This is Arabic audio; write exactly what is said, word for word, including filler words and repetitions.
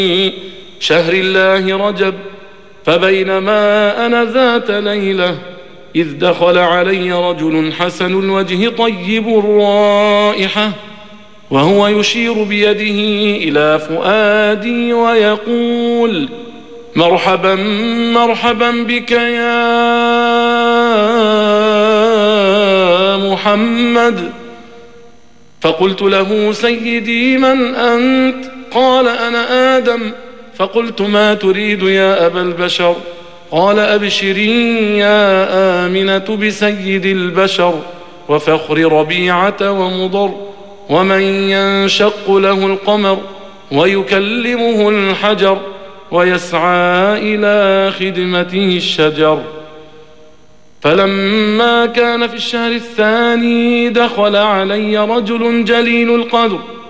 شهر الله رجب. فبينما أنا ذات ليلة إذ دخل علي رجل حسن الوجه طيب الرائحة وهو يشير بيده إلى فؤادي ويقول: مرحبا مرحبا بك يا محمد. فقلت له: سيدي من أنت؟ قال: أنا آدم. فقلت: ما تريد يا أبا البشر؟ قال: أبشري يا آمنة بسيد البشر وفخر ربيعة ومضر، ومن ينشق له القمر ويكلمه الحجر ويسعى إلى خدمته الشجر. فلما كان في الشهر الثاني دخل علي رجل جليل القدر